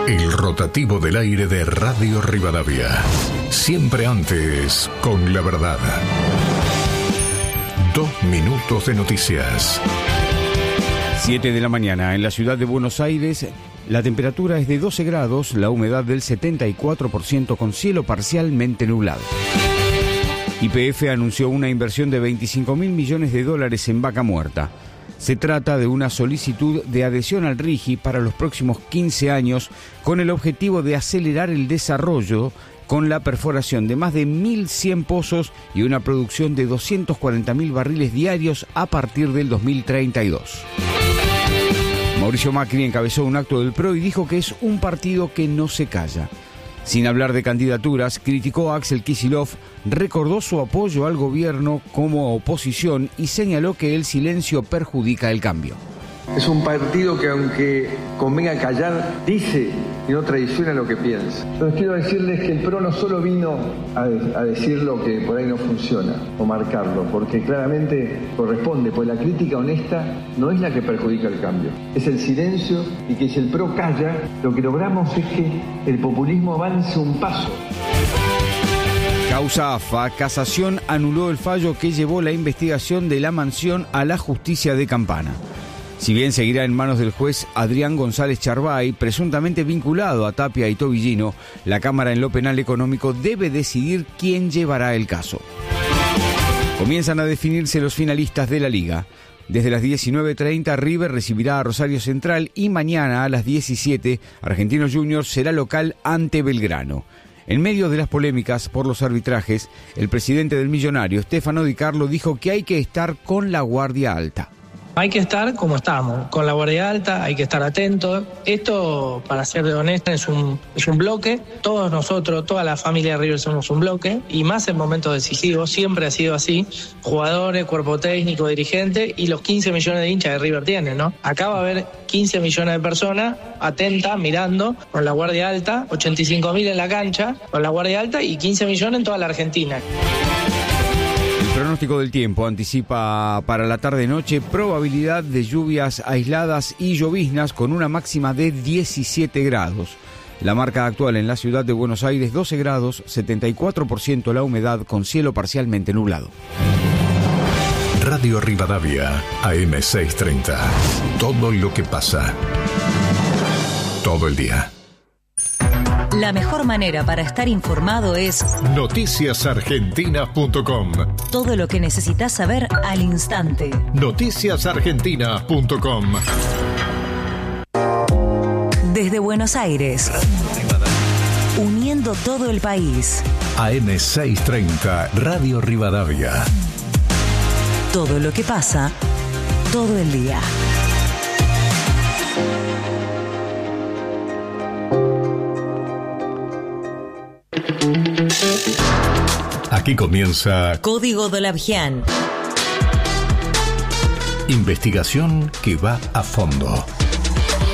El rotativo del aire de Radio Rivadavia. Siempre antes, con la verdad. 2 minutos de noticias. 7 de la mañana en la ciudad de Buenos Aires. La temperatura es de 12 grados, la humedad del 74% con cielo parcialmente nublado. YPF anunció una inversión de $25.000 millones en Vaca Muerta. Se trata de una solicitud de adhesión al RIGI para los próximos 15 años con el objetivo de acelerar el desarrollo con la perforación de más de 1.100 pozos y una producción de 240.000 barriles diarios a partir del 2032. Mauricio Macri encabezó un acto del PRO y dijo que es un partido que no se calla. Sin hablar de candidaturas, criticó a Axel Kicillof, recordó su apoyo al gobierno como oposición y señaló que el silencio perjudica el cambio. Es un partido que, aunque convenga callar, dice y no traiciona lo que piensa. Entonces quiero decirles que el PRO no solo vino a decir lo que por ahí no funciona o marcarlo, porque claramente corresponde, pues la crítica honesta no es la que perjudica el cambio, es el silencio, y que si el PRO calla, lo que logramos es que el populismo avance un paso. Causa AFA, Casación anuló el fallo que llevó la investigación de la mansión a la justicia de Campana. Si bien seguirá en manos del juez Adrián González Charbay, presuntamente vinculado a Tapia y Tobillino, la Cámara en lo penal económico debe decidir quién llevará el caso. Comienzan a definirse los finalistas de la Liga. Desde las 19:30 River recibirá a Rosario Central y mañana a las 17 Argentinos Juniors será local ante Belgrano. En medio de las polémicas por los arbitrajes, el presidente del Millonario, Stefano Di Carlo, dijo que hay que estar con la guardia alta. Hay que estar como estamos, con la guardia alta, hay que estar atentos. Esto, para ser honesto, es un bloque. Todos nosotros, toda la familia de River somos un bloque, y más en momentos decisivos, siempre ha sido así. Jugadores, cuerpo técnico, dirigente y los 15 millones de hinchas de River tienen, ¿no? Acá va a haber 15 millones de personas atentas, mirando, con la guardia alta, 85.000 en la cancha, con la guardia alta y 15 millones en toda la Argentina. El pronóstico del tiempo anticipa para la tarde-noche probabilidad de lluvias aisladas y lloviznas con una máxima de 17 grados. La marca actual en la ciudad de Buenos Aires, 12 grados, 74% la humedad con cielo parcialmente nublado. Radio Rivadavia, AM 630. Todo lo que pasa. Todo el día. La mejor manera para estar informado es noticiasargentinas.com. Todo lo que necesitas saber al instante. Noticiasargentinas.com. Desde Buenos Aires, uniendo todo el país. AM 630, Radio Rivadavia. Todo lo que pasa, todo el día. Aquí comienza Código Dolavian. Investigación que va a fondo.